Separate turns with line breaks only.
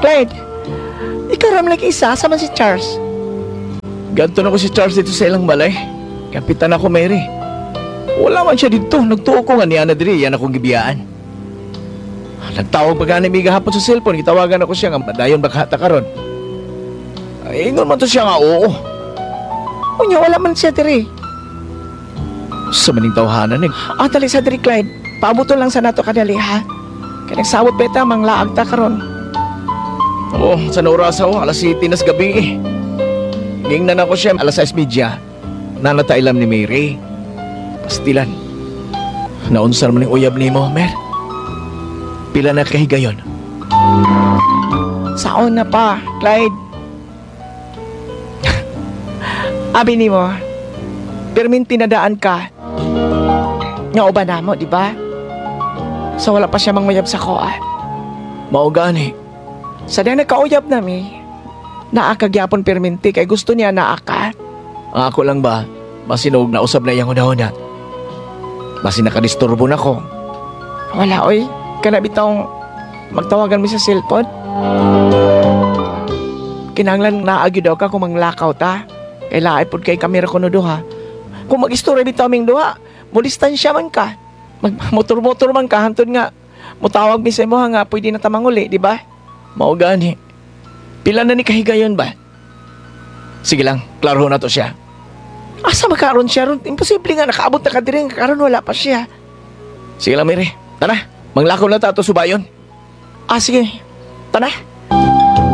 Clyde, ikaw ram lagi isa sa man si Charles.
Ganto na ko si Charles dito sa ilang balay. Kapitan ako, Mary. Wala man siya dito. Nagtuo ko nga ni Ana diri. Yan akong gibiyaan. Nagtawag pa gani miga hapon sa cellphone. Gitawagan ako siya nga madayon baghata karon. Ay, ingon man to siya nga oo.
Unya, wala man siya diri.
Sa maning tawhanan eh.
Dali sa diri, Clyde. Paabuto lang sa nato kadali, ha? Kaya nagsabot beta, mang laag ta karon.
Oo, sa oras ako. Alas 7 na sa gabi eh. Ngingnan ako siya alas 6:30. Nanatailam ni Mary. Pastilan. Naunsan mo ning uyab ni mo, Mer. Pila na kahigayon.
Saon na pa, Clyde. Abi ni mo, perminti na daan ka. Nga uban na mo, di ba? So wala pa siya manguyab sa koa.
Mao gani.
Sa diyan nagkauyab na mi, naakagyapon perminti kay gusto niya naaka.
Ang ako lang ba, masinog na usab na iyang una-una. Basi nakadisturbo na ko.
Wala, oy. Kana bitong magtawagan mi sa cellphone. Kinanglan naagyo daw ka kung manglakaw ta. Kay laay pod kay kamera ko no duha. Kung mag-istorya bitaw ming duha, mulistansya man ka. Mag-motor-motor man ka hantod nga. Mutawag mi sa imo nga pwede na ta manguli, di ba?
Mao gani. Pila na ni kahigayon ba? Sige lang, klaro na to siya.
Asa makaron siya ron? Imposible nga nakaabot na ka diri nga karon wala pa siya.
Sige lang, Mary. Tara, manglakaw na ta to subayon.
Sige. Tara.